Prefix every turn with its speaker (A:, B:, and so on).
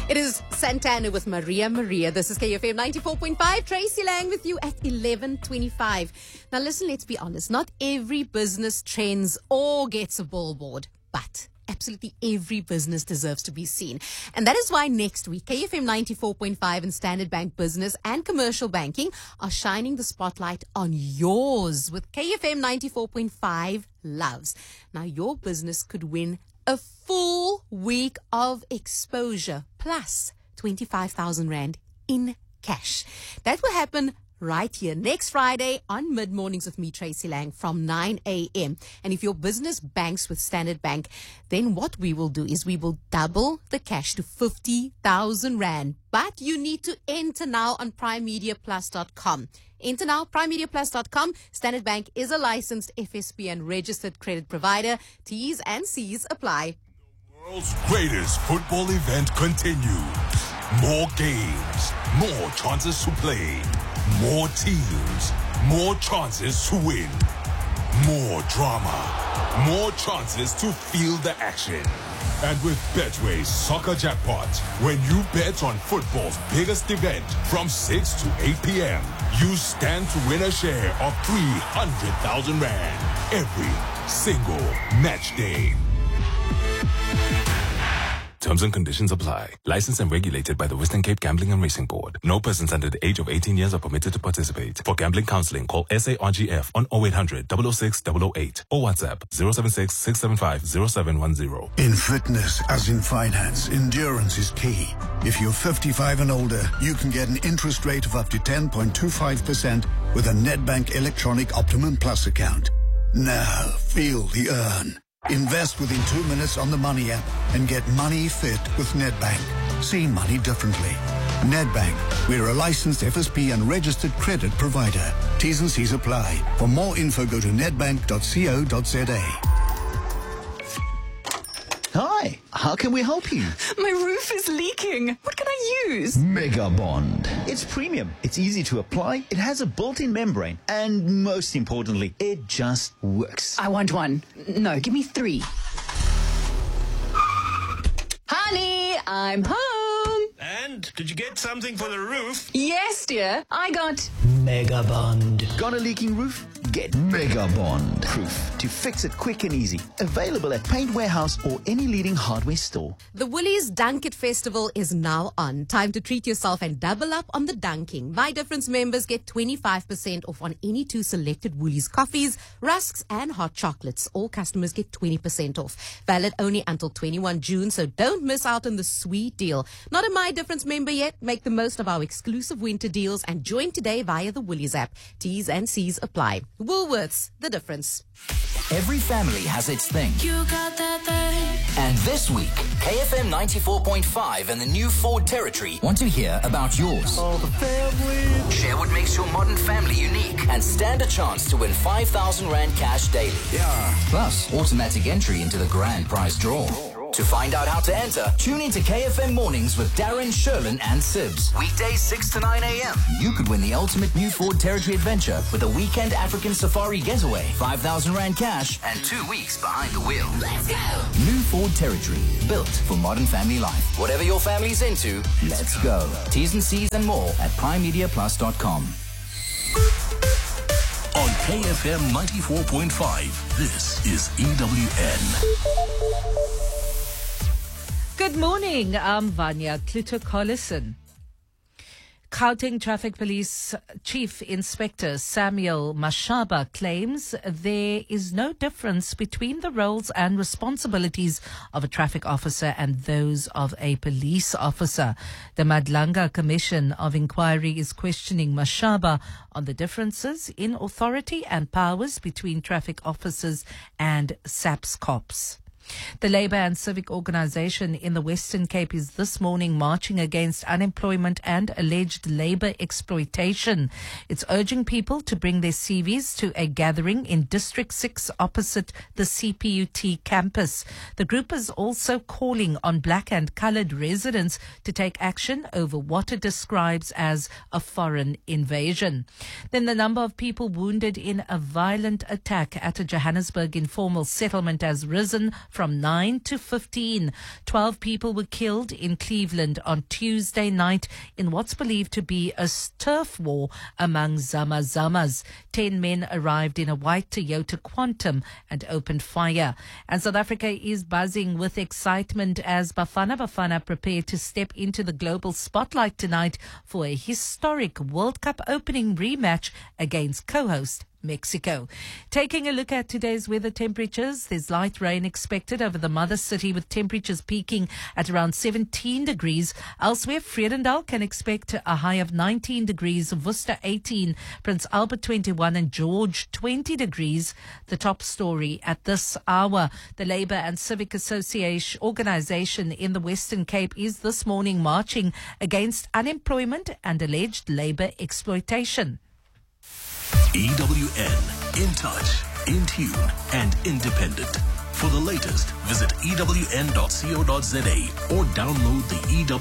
A: It is Santana with Maria Maria. This is KFM 94.5. Tracy Lang with you at 11:25. Now listen, let's be honest. Not every business trends or gets a billboard, but absolutely every business deserves to be seen. And that is why next week, KFM 94.5 and Standard Bank Business and Commercial Banking are shining the spotlight on yours with KFM 94.5 Loves. Now your business could win a full week of exposure plus 25,000 Rand in cash. That will happen right here next Friday on Mid Mornings with me, Tracy Lang, from 9 a.m. And if your business banks with Standard Bank, then what we will do is we will double the cash to 50,000 Rand. But you need to enter now on primemediaplus.com. Enter now, primemediaplus.com. Standard Bank is a licensed FSP and registered credit provider. T's and C's apply.
B: The world's greatest football event continues. More games, more chances to play, more teams, more chances to win, more drama, more chances to feel the action. And with Betway's Soccer Jackpot, when you bet on football's biggest event from 6 to 8 p.m., you stand to win a share of 300,000 Rand every single match day. Terms and conditions apply. Licensed and regulated by the Western Cape Gambling and Racing Board. No persons under the age of 18 years are permitted to participate. For gambling counseling, call SARGF on 0800 006 008 or WhatsApp 076 675 0710.
C: In fitness, as in finance, endurance is key. If you're 55 and older, you can get an interest rate of up to 10.25% with a Nedbank Electronic Optimum Plus account. Now, feel the earn. Invest within 2 minutes on the Money app and get money fit with Nedbank. See money differently. Nedbank, we're a licensed FSP and registered credit provider. T's and C's apply. For more info, go to nedbank.co.za.
D: Hi, how can we help you?
E: My roof is leaking. What can I use?
D: Mega Bond. It's premium. It's easy to apply. It has a built-in membrane. And most importantly, it just works.
E: I want one. No, give me 3. Honey, I'm home.
F: And did you get something for the roof?
E: Yes, dear. I got
D: Mega Bond. Got a leaking roof? Get Mega Bond. Proof to fix it quick and easy. Available at Paint Warehouse or any leading hardware store.
A: The Woolies Dunk It Festival is now on. Time to treat yourself and double up on the dunking. My Difference members get 25% off on any 2 selected Woolies coffees, rusks and hot chocolates. All customers get 20% off. Valid only until 21 June, so don't miss out on the sweet deal. Not a My Difference member yet? Make the most of our exclusive winter deals and join today via the Woolies app. T's and C's apply. Woolworths, the difference.
G: Every family has its thing.
H: You got that thing.
G: And this week, KFM 94.5 and the new Ford Territory want to hear about yours.
D: Oh, the family.
G: Share what makes your modern family unique and stand a chance to win 5,000 Rand cash daily.
D: Yeah.
G: Plus, automatic entry into the grand prize draw. To find out how to enter, tune into KFM Mornings with Darren, Sherlin and Sibs. Weekdays 6 to 9 a.m. You could win the ultimate new Ford Territory adventure with a weekend African safari getaway, 5,000 Rand cash, and 2 weeks behind the wheel.
H: Let's go.
G: New Ford Territory, built for modern family life. Whatever your family's into, let's go. T's and C's and more at primemediaplus.com.
B: On KFM 94.5, this is EWN.
I: Good morning, I'm Vanya Kluter-Collison. Gauteng Traffic Police Chief Inspector Samuel Mashaba claims there is no difference between the roles and responsibilities of a traffic officer and those of a police officer. The Madlanga Commission of Inquiry is questioning Mashaba on the differences in authority and powers between traffic officers and SAPS cops. The Labour and Civic Organisation in the Western Cape is this morning marching against unemployment and alleged labour exploitation. It's urging people to bring their CVs to a gathering in District 6 opposite the CPUT campus. The group is also calling on black and coloured residents to take action over what it describes as a foreign invasion. Then the number of people wounded in a violent attack at a Johannesburg informal settlement has risen from 9 to 15. 12 people were killed in Cleveland on Tuesday night in what's believed to be a turf war among Zama-Zamas. 10 men arrived in a white Toyota Quantum and opened fire. And South Africa is buzzing with excitement as Bafana Bafana prepare to step into the global spotlight tonight for a historic World Cup opening rematch against co-host Mexico. Taking a look at today's weather temperatures, there's light rain expected over the mother city with temperatures peaking at around 17 degrees. Elsewhere, Vredendal can expect a high of 19 degrees, Worcester 18, Prince Albert 21 and George 20 degrees. The top story at this hour, the Labour and Civic Association organisation in the Western Cape is this morning marching against unemployment and alleged labour exploitation.
J: EWN, in touch, in tune, and independent. For the latest, visit ewn.co.za or download the EWN